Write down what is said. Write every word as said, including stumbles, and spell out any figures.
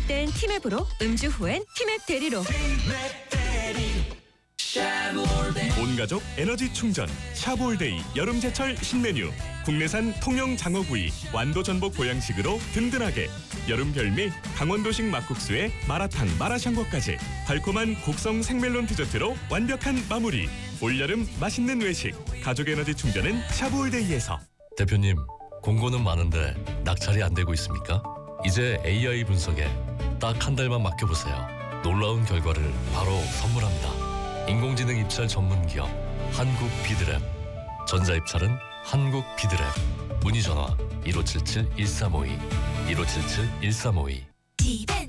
땐 티맵으로, 음주 후엔 티맵 대리로. 온가족 에너지 충전 샤볼데이 여름제철 신메뉴. 국내산 통영 장어구이 완도 전복 보양식으로 든든하게. 여름 별미 강원도식 막국수에 마라탕 마라샹궈까지 달콤한 곡성 생멜론 디저트로 완벽한 마무리. 올여름 맛있는 외식 가족 에너지 충전은 샤볼데이에서. 대표님, 공고는 많은데 낙찰이 안 되고 있습니까? 이제 에이아이 분석에 딱 한 달만 맡겨보세요. 놀라운 결과를 바로 선물합니다. 인공지능 입찰 전문 기업 한국 비드랩. 전자 입찰은 한국 비드랩. 문의 전화 일오칠칠 일삼오이 일오칠칠 일삼오이. 디벤